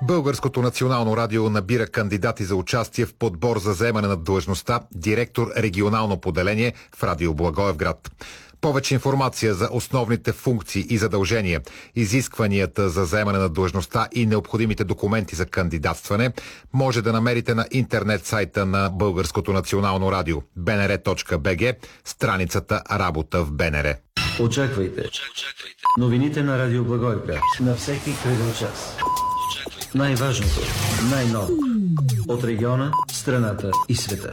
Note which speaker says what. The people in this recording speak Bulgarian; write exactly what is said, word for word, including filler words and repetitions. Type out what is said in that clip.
Speaker 1: Българското национално радио набира кандидати за участие в подбор за заемане на длъжността директор регионално поделение в Радио Благоевград. Повече информация за основните функции и задължения, изискванията за заемане на длъжността и необходимите документи за кандидатстване може да намерите на интернет сайта на Българското национално радио би ен ер точка би джи, страницата Работа в Б Н Р.
Speaker 2: Очаквайте новините на Радио Благоевград на всеки кръгъл час. Най-важното, най-ново от региона, страната и света.